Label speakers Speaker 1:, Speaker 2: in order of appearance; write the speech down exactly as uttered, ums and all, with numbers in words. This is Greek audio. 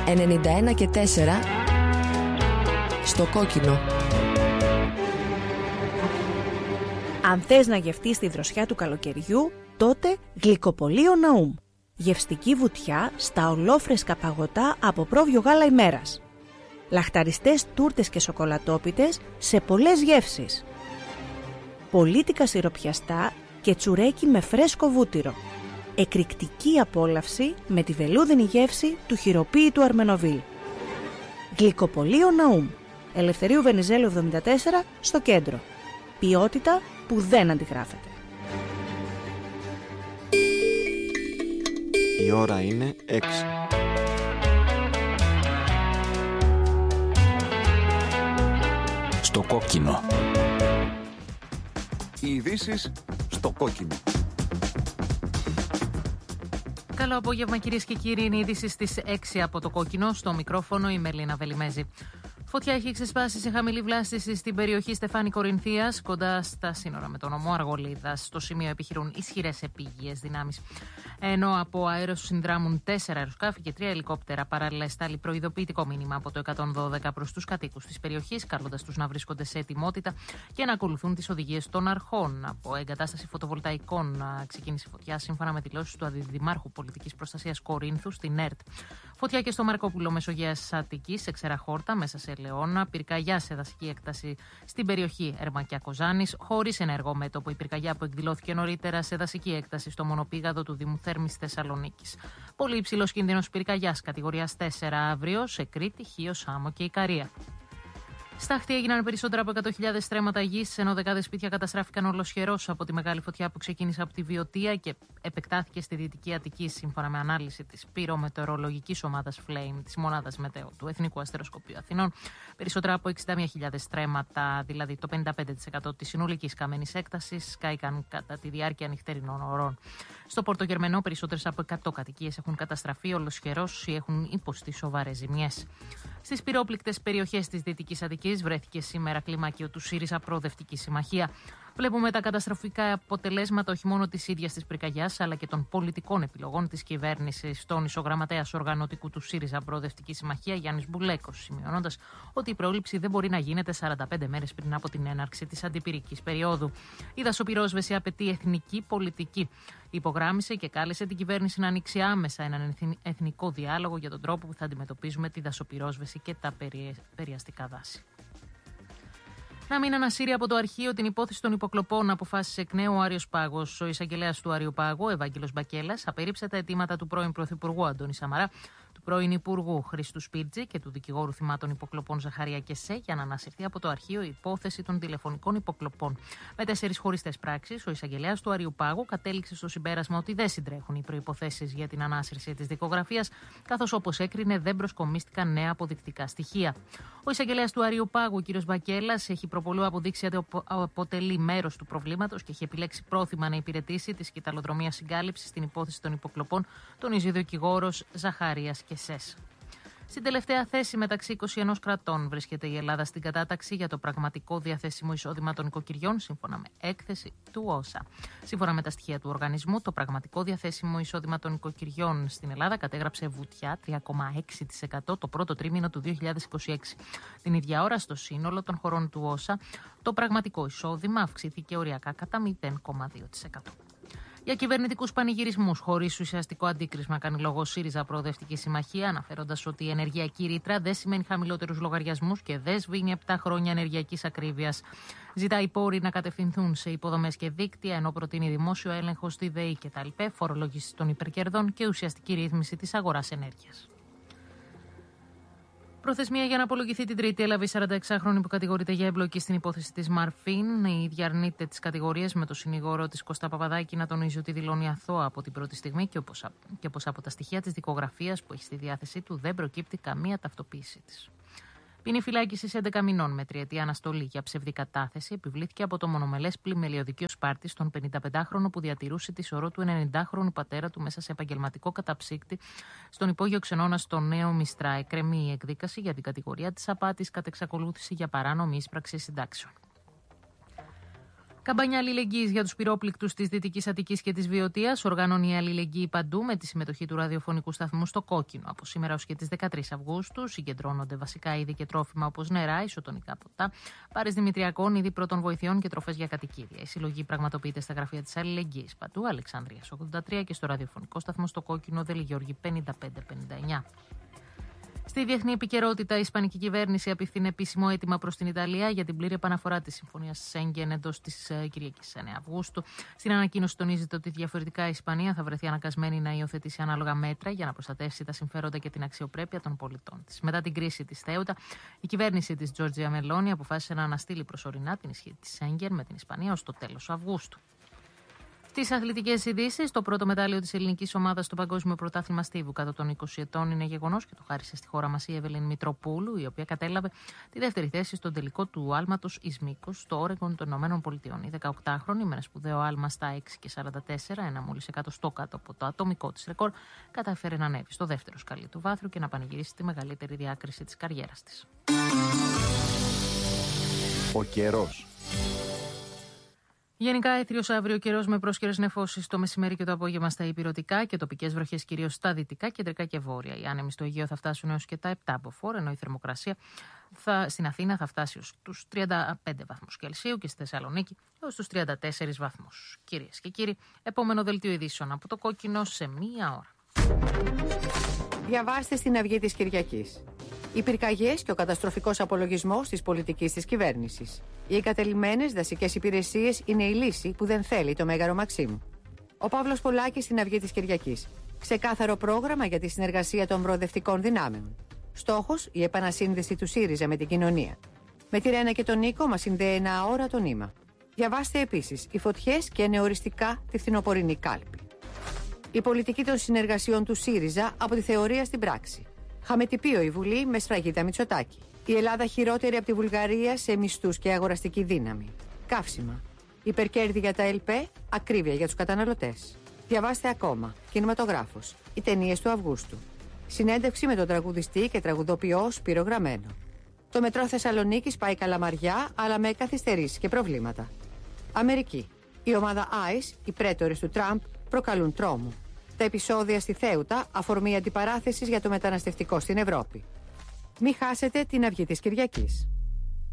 Speaker 1: ενενήντα ένα και τέσσερα στο κόκκινο.
Speaker 2: Αν θες να γευτείς τη δροσιά του καλοκαιριού, τότε Γλυκοπωλείο Ναούμ. Γευστική βουτιά στα ολόφρεσκα παγωτά από πρόβιο γάλα ημέρας. Λαχταριστές τούρτες και σοκολατόπιτες σε πολλές γεύσεις. Πολίτικα σιροπιαστά και τσουρέκι με φρέσκο βούτυρο. Εκρηκτική απόλαυση με τη βελούδινη γεύση του χειροποίητου Αρμενοβίλ. Γλυκοπωλείο Ναούμ. Ελευθερίου Βενιζέλου εβδομήντα τέσσερα στο κέντρο. Ποιότητα που δεν αντιγράφεται.
Speaker 3: Η ώρα είναι έξι.
Speaker 4: Στο κόκκινο.
Speaker 5: Οι ειδήσεις στο κόκκινο.
Speaker 6: Καλό απόγευμα κυρίες και κύριοι, είναι οι ειδήσεις στις έξι από το κόκκινο. Στο μικρόφωνο η Μελίνα Βελιμέζη. Φωτιά έχει ξεσπάσει σε χαμηλή βλάστηση στην περιοχή Στεφάνη Κορινθίας, κοντά στα σύνορα με τον νομό Αργολίδας. Στο σημείο επιχειρούν ισχυρές επίγειες δυνάμεις. Ενώ από αέρος συνδράμουν τέσσερα αεροσκάφη και τρία ελικόπτερα. Παράλληλα, εστάλει προειδοποιητικό μήνυμα από το εκατόν δώδεκα προς τους κατοίκους της περιοχής, καλώντας τους να βρίσκονται σε ετοιμότητα και να ακολουθούν τις οδηγίες των αρχών. Από εγκατάσταση φωτοβολταϊκών ξεκίνησε φωτιά, σύμφωνα με δηλώσεις του Αντιδημάρχου Πολιτικής Προστασίας Κορίνθου στην ΕΡΤ. Φωτιά και στο Μαρκόπουλο Μεσογείας Αττικής, σε Ξεραχόρτα, μέσα σε Λεώνα, πυρκαγιά σε δασική έκταση στην περιοχή Ερμακιά Κοζάνης, χωρίς ενεργό μέτωπο η πυρκαγιά που εκδηλώθηκε νωρίτερα σε δασική έκταση στο μονοπήγαδο του Δήμου Θέρμης Θεσσαλονίκης. Πολύ υψηλός κίνδυνος πυρκαγιάς κατηγορίας τέσσερα αύριο σε Κρήτη, Χίο, Σάμο και Ικαρία. Στα Χτή έγιναν περισσότερα από εκατό χιλιάδες στρέμματα γης, ενώ δεκάδες σπίτια καταστράφηκαν ολοσχερώς από τη μεγάλη φωτιά που ξεκίνησε από τη Βιωτία και επεκτάθηκε στη Δυτική Αττική, σύμφωνα με ανάλυση της πυρομετεωρολογικής ομάδας Flame, της μονάδας Μετέο του Εθνικού Αστεροσκοπείου Αθηνών. Περισσότερα από εξήντα μία χιλιάδες στρέμματα, δηλαδή το πενήντα πέντε τοις εκατό της συνολικής καμένης έκτασης, σκάηκαν κατά τη διάρκεια νυχτερινών ωρών. Στο Πόρτο Γερμενό, περισσότερες από εκατό κατοικίες έχουν καταστραφεί ολοσχερώς ή έχουν υποστεί σοβαρές ζημιές. Στις πυρόπληκτες περιοχές της Δυτικής Αττικής βρέθηκε σήμερα κλιμάκιο του ΣΥΡΙΖΑ Προοδευτική Συμμαχία. Βλέπουμε τα καταστροφικά αποτελέσματα όχι μόνο της ίδιας της πυρκαγιάς, αλλά και των πολιτικών επιλογών της κυβέρνησης. Τόνισε ο γραμματέας οργανωτικού του ΣΥΡΙΖΑ Προοδευτική Συμμαχία, Γιάννης Μπουλέκος, σημειώνοντας ότι η πρόληψη δεν μπορεί να γίνεται σαράντα πέντε μέρες πριν από την έναρξη της αντιπυρικής περίοδου. Η δασοπυρόσβεση απαιτεί εθνική πολιτική. Υπογράμμισε και κάλεσε την κυβέρνηση να ανοίξει άμεσα έναν εθνικό διάλογο για τον τρόπο που θα αντιμετωπίζουμε τη δασοπυρόσβεση και τα περιαστικά δάση. Να μην ανασύρει από το αρχείο την υπόθεση των υποκλοπών, αποφάσισε εκ νέου ο Άριος Πάγος. Ο εισαγγελέας του Άριου Πάγου, Ευάγγελος Μπακέλας, απέρριψε τα αιτήματα του πρώην Πρωθυπουργού Αντώνη Σαμαρά, του πρώην Υπουργού Χρήστου Σπίρτζη και του δικηγόρου θυμάτων υποκλοπών Ζαχαρία Κεσέ για να ανασυρθεί από το αρχείο η υπόθεση των τηλεφωνικών υποκλοπών. Με τέσσερις χωριστές πράξεις, ο εισαγγελέας του Άριου Πάγου κατέληξε στο συμπέρασμα ότι δεν συντρέχουν οι προϋποθέσεις για την ανάσυρση της δικογραφίας, καθώς όπως έκρινε δεν προσκομίστηκαν νέα αποδεικτικά στοιχεία. Ο εισαγγελέας του Άριου Πάγου, κ. Μπακέλας, έχει προπολού αποδείξει ότι αποτελεί μέρος του προβλήματος και έχει επιλέξει πρόθυμα να υπηρετήσει τη σκυταλοδρομία συγκάλυψη στην υπόθεση των υποκλοπών, τονίζει ο δικηγόρος Ζαχαρίας Κεσές. Στην τελευταία θέση μεταξύ είκοσι ένα κρατών βρίσκεται η Ελλάδα στην κατάταξη για το πραγματικό διαθέσιμο εισόδημα των οικοκυριών, σύμφωνα με έκθεση του όσα. Σύμφωνα με τα στοιχεία του οργανισμού, το πραγματικό διαθέσιμο εισόδημα των οικοκυριών στην Ελλάδα κατέγραψε βουτιά τρία κόμμα έξι τοις εκατό το πρώτο τρίμηνο του δύο χιλιάδες είκοσι έξι. Την ίδια ώρα, στο σύνολο των χωρών του όσα, το πραγματικό εισόδημα αυξήθηκε οριακά κατά μηδέν κόμμα δύο τοις εκατό. Για κυβερνητικούς πανηγυρισμούς χωρίς ουσιαστικό αντίκρισμα κάνει λόγο ο ΣΥΡΙΖΑ Προοδευτική Συμμαχία, αναφέροντας ότι η ενεργειακή ρήτρα δεν σημαίνει χαμηλότερους λογαριασμούς και δεν σβήνει επτά χρόνια ενεργειακής ακρίβειας. Ζητάει πόροι να κατευθυνθούν σε υποδομές και δίκτυα, ενώ προτείνει δημόσιο έλεγχο στη ΔΕΗ και τα λοιπά, φορολόγηση των υπερκερδών και ουσιαστική ρύθμιση της αγοράς ενέργειας. Προθεσμία για να απολογηθεί την Τρίτη έλαβε η σαρανταεξάχρονη που κατηγορείται για εμπλοκή στην υπόθεση της Μαρφίν. Η ίδια αρνείται τις κατηγορίες, με το συνηγόρο της Κώστα Παπαδάκη να τονίζει ότι δηλώνει αθώα από την πρώτη στιγμή και όπως, και όπως από τα στοιχεία της δικογραφίας που έχει στη διάθεσή του δεν προκύπτει καμία ταυτοποίησή της. Ποινή φυλάκισης έντεκα μηνών με τριετή αναστολή για ψευδή κατάθεση επιβλήθηκε από το μονομελές πλημελιωδικείο Σπάρτη στον πενηνταπεντάχρονο που διατηρούσε τη σωρό του ενενηντάχρονου πατέρα του μέσα σε επαγγελματικό καταψύκτη στον υπόγειο Ξενώνα στο Νέο Μιστρά. Εκκρεμεί η εκδίκαση για την κατηγορία της απάτης κατ' εξακολούθηση για παράνομη ίσπραξη συντάξεων. Καμπάνια αλληλεγγύης για τους πυρόπληκτους της Δυτικής Αττικής και της Βιωτίας οργανώνει η αλληλεγγύη παντού με τη συμμετοχή του ραδιοφωνικού σταθμού στο Κόκκινο. Από σήμερα ως και τις δεκατρείς Αυγούστου συγκεντρώνονται βασικά είδη και τρόφιμα όπως νερά, ισοτονικά ποτά, πάρες δημητριακών, είδη πρώτων βοηθειών και τροφές για κατοικίδια. Η συλλογή πραγματοποιείται στα γραφεία της αλληλεγγύης παντού, Αλεξανδρίας ογδόντα τρία και στο ραδιοφωνικό σταθμό στο Κόκκινο, Δελιγιώργη πενήντα πέντε πενήντα εννιά. Στη διεθνή επικαιρότητα, η Ισπανική κυβέρνηση απευθύνει επίσημο αίτημα προς την Ιταλία για την πλήρη επαναφορά της Συμφωνίας Σέγγεν εντός της Κυριακής εννέα Αυγούστου. Στην ανακοίνωση τονίζεται ότι διαφορετικά η Ισπανία θα βρεθεί αναγκασμένη να υιοθετήσει ανάλογα μέτρα για να προστατεύσει τα συμφέροντα και την αξιοπρέπεια των πολιτών της. Μετά την κρίση της Θέουτα, η κυβέρνηση της Τζόρτζια Μελόνι αποφάσισε να αναστείλει προσωρινά την ισχύ της Σέγγεν με την Ισπανία ως το τέλος Αυγούστου. Στις αθλητικές ειδήσεις, το πρώτο μετάλλιο της ελληνικής ομάδας στο Παγκόσμιο Πρωτάθλημα Στίβου κάτω των είκοσι ετών είναι γεγονός και το χάρισε στη χώρα μας η Εύελιν Μητροπούλου, η οποία κατέλαβε τη δεύτερη θέση στον τελικό του άλματος εις μήκος στο Όρεγκον των Ηνωμένων Πολιτειών. Η δεκαοκτάχρονη, με ένα σπουδαίο άλμα στα έξι και σαράντα τέσσερα, ένα μόλις εκατοστό κάτω από το ατομικό της ρεκόρ, κατάφερε να ανέβει στο δεύτερο σκαλί του βάθρου και να πανηγυρίσει τη μεγαλύτερη διάκριση της καριέρας της.
Speaker 5: Ο καιρός.
Speaker 6: Γενικά, έθριος αύριο καιρός με πρόσκαιρες νεφώσεις το μεσημέρι και το απόγευμα στα ηπειρωτικά και τοπικές βροχές κυρίως στα δυτικά, κεντρικά και βόρεια. Οι άνεμοι στο Αιγαίο θα φτάσουν έως και τα επτά μποφόρ, ενώ η θερμοκρασία θα, στην Αθήνα θα φτάσει ως τους τριάντα πέντε βαθμούς Κελσίου και στη Θεσσαλονίκη έως τους τριάντα τέσσερις βαθμούς. Κυρίες και κύριοι, επόμενο δελτίο ειδήσεων από το Κόκκινο σε μία ώρα.
Speaker 3: Διαβάστε στην Αυγή της Κυριακής. Οι πυρκαγιές και ο καταστροφικός απολογισμός της πολιτικής της κυβέρνησης. Οι εγκατελειμμένες δασικές υπηρεσίες είναι η λύση που δεν θέλει το Μέγαρο Μαξίμου. Ο Παύλος Πολάκης στην Αυγή της Κυριακής. Ξεκάθαρο πρόγραμμα για τη συνεργασία των προοδευτικών δυνάμεων. Στόχος, η επανασύνδεση του ΣΥΡΙΖΑ με την κοινωνία. Με τη Ρένα και τον Νίκο μας συνδέει ένα αόρατο νήμα. Διαβάστε επίσης οι φωτιές και νεοοριστικά τη φθινοπορεινή κάλπη. Η πολιτική των συνεργασιών του ΣΥΡΙΖΑ από τη θεωρία στην πράξη. Χαμετυπίο η Βουλή με σφραγίδα Μητσοτάκη. Η Ελλάδα χειρότερη από τη Βουλγαρία σε μισθούς και αγοραστική δύναμη. Καύσιμα. Υπερκέρδη για τα ΕΛΠΕ, ακρίβεια για τους καταναλωτές. Διαβάστε ακόμα. Κινηματογράφος. Οι ταινίες του Αυγούστου. Συνέντευξη με τον τραγουδιστή και τραγουδοποιό Σπύρο Γραμμένο. Το μετρό Θεσσαλονίκης πάει καλαμαριά, αλλά με καθυστερήσεις και προβλήματα. Αμερική. Η ομάδα άις, οι πρέτορες του Τραμπ, προκαλούν τρόμο. Τα επεισόδια στη Θέουτα, αφορμή αντιπαράθεσης για το μεταναστευτικό στην Ευρώπη. Μη χάσετε την Αυγή της Κυριακής.